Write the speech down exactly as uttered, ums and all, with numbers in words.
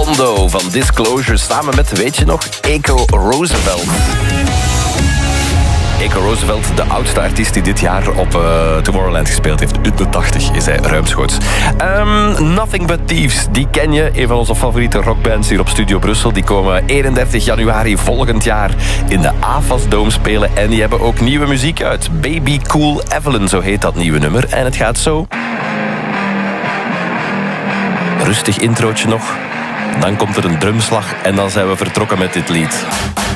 Mondo van Disclosure samen met, weet je nog, Eco Roosevelt. Eco Roosevelt, de oudste artiest die dit jaar op uh, Tomorrowland gespeeld heeft. In de tachtig is hij ruimschoots. Um, Nothing But Thieves, die ken je. Een van onze favoriete rockbands hier op Studio Brussel. Die komen eenendertig januari volgend jaar in de A F A S Dome spelen. En die hebben ook nieuwe muziek uit. Baby Cool Evelyn, zo heet dat nieuwe nummer. En het gaat zo. Rustig introotje nog. Dan komt er een drumslag en dan zijn we vertrokken met dit lied.